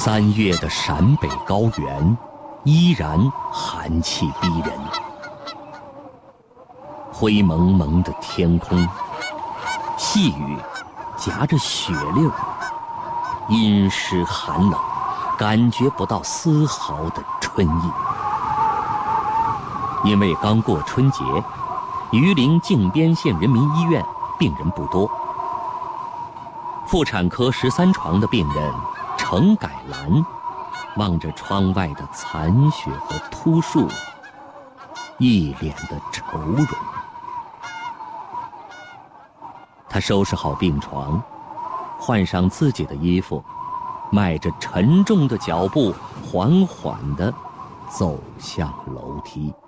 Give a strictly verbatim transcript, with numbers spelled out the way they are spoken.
三月的陕北高原依然寒气逼人，灰蒙蒙的天空，细雨夹着雪粒儿，阴湿寒冷，感觉不到丝毫的春意。因为刚过春节，榆林靖边县人民医院病人不多，妇产科十三床的病人程改兰望着窗外的残雪和秃树，一脸的愁容。他收拾好病床，换上自己的衣服，迈着沉重的脚步，缓缓地走向楼梯。